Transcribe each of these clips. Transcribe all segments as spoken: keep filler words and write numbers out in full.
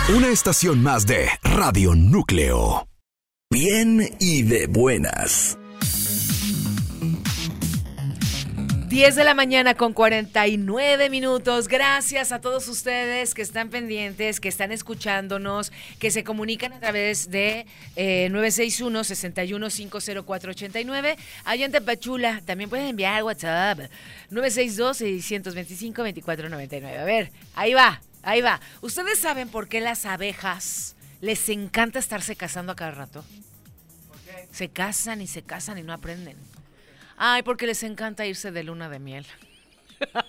Una estación más de Radio Núcleo. Bien y de buenas. diez de la mañana con cuarenta y nueve minutos. Gracias a todos ustedes que están pendientes, que están escuchándonos, que se comunican a través de eh, nueve seis uno, seis uno cinco cero cuatro ocho nueve. Allá en Tapachula también pueden enviar WhatsApp nueve seis dos, seis dos cinco, dos cuatro nueve nueve. A ver, ahí va, ahí va. ¿Ustedes saben por qué las abejas les encanta estarse casando a cada rato? ¿Por qué? Se casan y se casan y no aprenden. Ay, porque les encanta irse de luna de miel. Está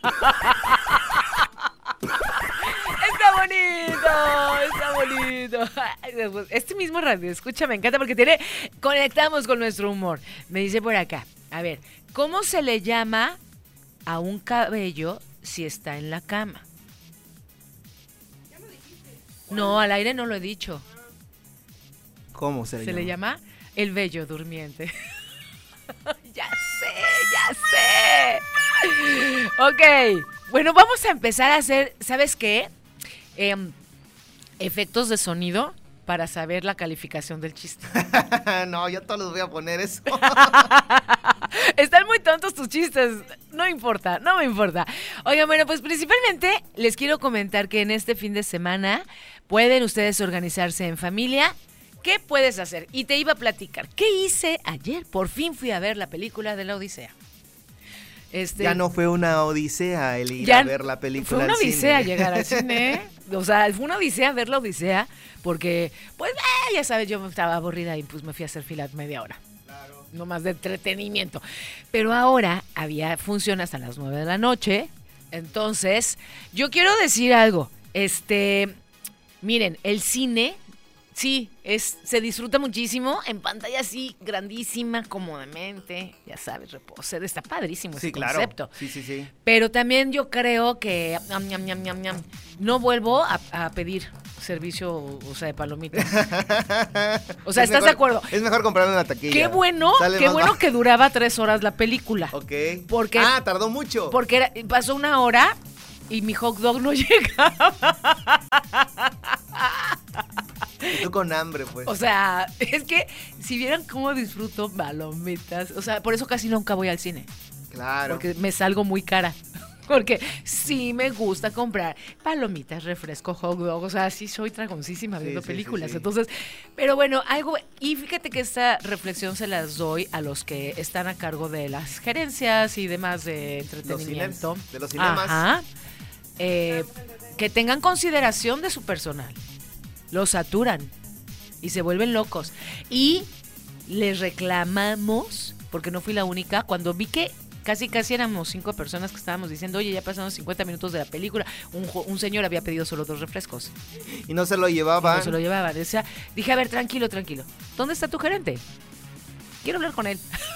bonito, está bonito. Este mismo radio, escucha, me encanta porque tiene, conectamos con nuestro humor. Me dice por acá, a ver, ¿cómo se le llama a un cabello si está en la cama? Ya lo dijiste. No, al aire no lo he dicho. ¿Cómo se le se llama? Se le llama el vello durmiente. Ya sé, ya sé. Ok, bueno, vamos a empezar a hacer, ¿sabes qué? Eh, efectos de sonido para saber la calificación del chiste. No, yo todos los voy a poner eso. Están muy tontos tus chistes, no importa, no me importa. Oigan, bueno, pues principalmente les quiero comentar que en este fin de semana pueden ustedes organizarse en familia. ¿Qué puedes hacer? Y te iba a platicar. ¿Qué hice ayer? Por fin fui a ver la película de la Odisea. Este, ya no fue una odisea el ir ya a ver la película fue una al odisea cine. llegar al cine. O sea, fue una odisea ver la Odisea porque, pues, eh, ya sabes, yo estaba aburrida y pues me fui a hacer fila media hora. Claro. No más de entretenimiento. Pero ahora había función hasta las nueve de la noche. Entonces, yo quiero decir algo. Este, miren, el cine... Sí, es, se disfruta muchísimo en pantalla así, grandísima, cómodamente, ya sabes, reposer, está padrísimo ese sí, claro. concepto. Sí, sí, sí. Pero también yo creo que ñam, ñam, ñam, ñam, ñam, no vuelvo a, a pedir servicio, o sea, de palomitas. O sea, ¿estás es mejor, de acuerdo? Es mejor comprar una taquilla. Qué bueno, Sale qué bueno bajo. que duraba tres horas la película. Ok. Porque, ah, tardó mucho. Porque era, pasó una hora y mi hot dog no llegaba. Y tú con hambre, pues. O sea, es que si vieran cómo disfruto palomitas, o sea, por eso casi nunca voy al cine. Claro. Porque me salgo muy cara. Porque sí me gusta comprar palomitas, refresco, hot dog, o sea, sí soy dragoncísima Sí, viendo sí, películas. sí, sí. Entonces, pero bueno, algo, y fíjate que esta reflexión se las doy a los que están a cargo de las gerencias y demás de entretenimiento. Los cines, de los cinemas. Ajá. Eh, que tengan consideración de su personal. Los saturan y se vuelven locos. Y les reclamamos, porque no fui la única, cuando vi que casi casi éramos cinco personas que estábamos diciendo, oye, ya pasaron cincuenta minutos de la película, un, un señor había pedido solo dos refrescos. Y no se lo llevaban. No se lo llevaban. O sea, dije, a ver, tranquilo, tranquilo. ¿Dónde está tu gerente? Quiero hablar con él.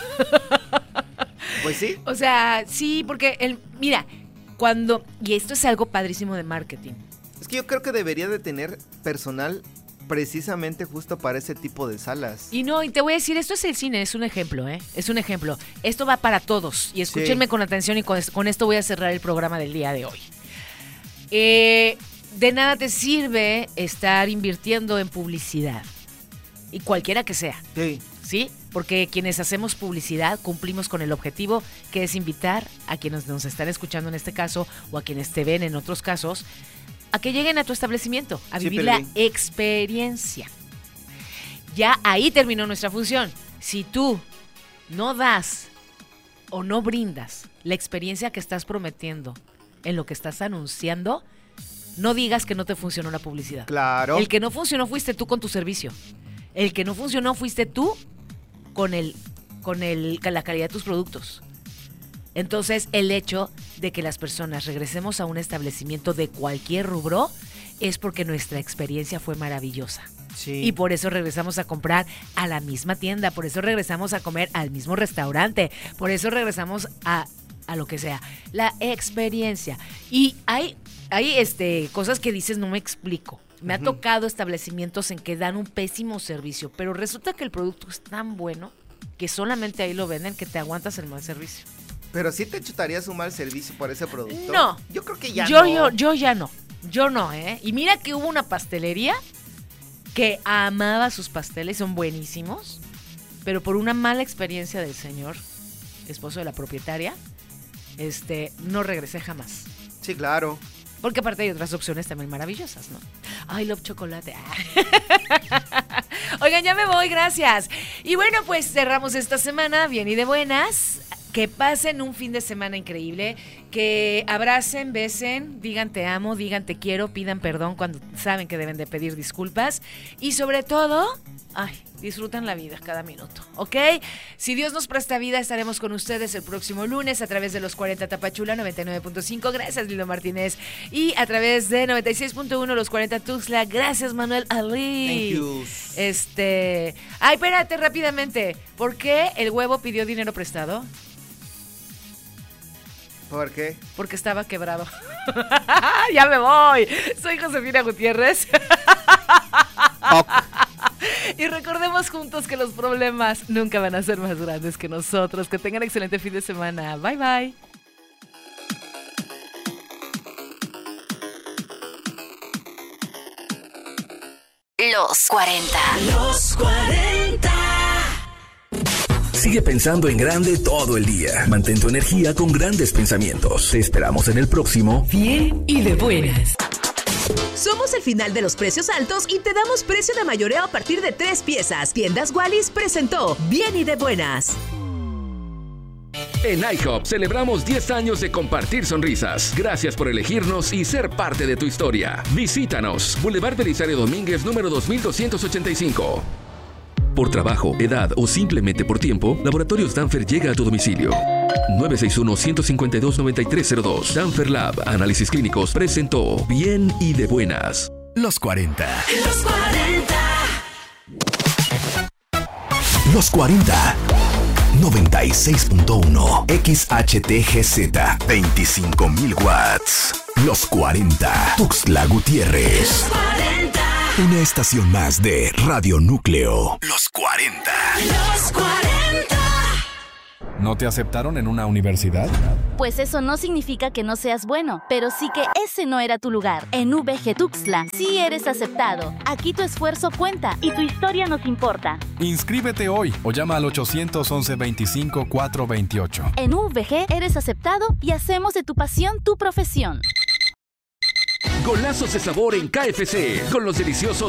Pues sí. O sea, sí, porque, el, mira, cuando, y esto es algo padrísimo de marketing. Es que yo creo que debería de tener personal precisamente justo para ese tipo de salas. Y no, y te voy a decir, esto es el cine, es un ejemplo, ¿eh? Es un ejemplo. Esto va para todos. Y escúchenme sí. con atención y con esto, con esto voy a cerrar el programa del día de hoy. Eh, de nada te sirve estar invirtiendo en publicidad. Y cualquiera que sea. Sí. ¿Sí? Porque quienes hacemos publicidad cumplimos con el objetivo que es invitar a quienes nos están escuchando en este caso o a quienes te ven en otros casos a que lleguen a tu establecimiento, a sí, vivir la experiencia. Ya ahí terminó nuestra función. Si tú no das o no brindas la experiencia que estás prometiendo en lo que estás anunciando, no digas que no te funcionó la publicidad. Claro. El que no funcionó fuiste tú con tu servicio. El que no funcionó fuiste tú con el, con el, con la calidad de tus productos. Entonces, el hecho de que las personas regresemos a un establecimiento de cualquier rubro es porque nuestra experiencia fue maravillosa. Sí. Y por eso regresamos a comprar a la misma tienda, por eso regresamos a comer al mismo restaurante, por eso regresamos a, a lo que sea. La experiencia. Y hay, hay este, cosas que dices, no me explico. Me uh-huh. ha tocado establecimientos en que dan un pésimo servicio, pero resulta que el producto es tan bueno que solamente ahí lo venden que te aguantas el mal servicio. Pero sí te chutarías un mal servicio por ese producto. No. Yo creo que ya yo, no. Yo, yo ya no. Yo no, ¿eh? Y mira que hubo una pastelería que amaba sus pasteles, son buenísimos, pero por una mala experiencia del señor, esposo de la propietaria, este, no regresé jamás. Sí, claro. Porque aparte hay otras opciones también maravillosas, ¿no? Ay, love chocolate. Oigan, ya me voy, gracias. Y bueno, pues cerramos esta semana bien y de buenas. Que pasen un fin de semana increíble, que abracen, besen, digan te amo, digan te quiero, pidan perdón cuando saben que deben de pedir disculpas y sobre todo, ay, disfrutan la vida cada minuto, ¿ok? Si Dios nos presta vida, estaremos con ustedes el próximo lunes a través de los cuarenta Tapachula noventa y nueve punto cinco, gracias Lilo Martínez, y a través de noventa y seis punto uno los cuarenta Tuxtla, gracias Manuel Ali. Thank you. Este, ay, espérate rápidamente, ¿por qué el huevo pidió dinero prestado? ¿Por qué? Porque estaba quebrado. Ya me voy. Soy Josefina Gutiérrez. Y recordemos juntos que los problemas nunca van a ser más grandes que nosotros. Que tengan excelente fin de semana. Bye, bye. Los cuarenta. Los cuarenta. Sigue pensando en grande todo el día. Mantén tu energía con grandes pensamientos. Te esperamos en el próximo Bien y de buenas. Somos el final de los precios altos y te damos precio de mayoreo a partir de tres piezas. Tiendas Wallis presentó Bien y de buenas. En IHOP celebramos diez años de compartir sonrisas. Gracias por elegirnos y ser parte de tu historia. Visítanos. Boulevard Belisario Domínguez, número dos mil doscientos ochenta y cinco. Por trabajo, edad o simplemente por tiempo, Laboratorios Danfer llega a tu domicilio. nueve seis uno, uno cinco dos, nueve tres cero dos. Danfer Lab, Análisis Clínicos, presentó Bien y de Buenas. Los cuarenta. Los cuarenta. Los cuarenta. noventa y seis punto uno. X H T G Z. veinticinco mil watts. Los cuarenta. Tuxtla Gutiérrez. Los cuarenta. Una estación más de Radio Núcleo. Los cuarenta. Los cuarenta. ¿No te aceptaron en una universidad? Pues eso no significa que no seas bueno, pero sí que ese no era tu lugar. En U V G Tuxtla sí eres aceptado. Aquí tu esfuerzo cuenta y tu historia nos importa. Inscríbete hoy o llama al ochocientos once veinticinco cuatrocientos veintiocho. En U V G eres aceptado y hacemos de tu pasión tu profesión. Golazos de sabor en K F C con los deliciosos